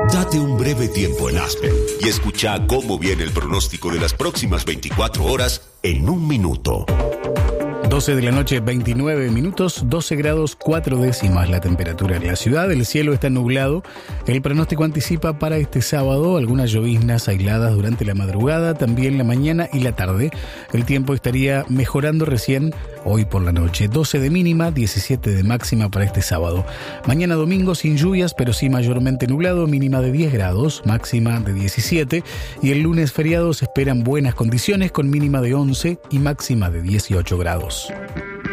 Date un breve tiempo en Aspen y escucha cómo viene el pronóstico de las próximas 24 horas en un minuto. 12 de la noche, 29 minutos, 12 grados 4 décimas la temperatura en la ciudad. El cielo está nublado. El pronóstico anticipa para este sábado algunas lloviznas aisladas durante la madrugada, también la mañana y la tarde. El tiempo estaría mejorando recién hoy por la noche. 12 de mínima, 17 de máxima para este sábado. Mañana domingo sin lluvias, pero sí mayormente nublado, mínima de 10 grados, máxima de 17. Y el lunes feriado se esperan buenas condiciones con mínima de 11 y máxima de 18 grados.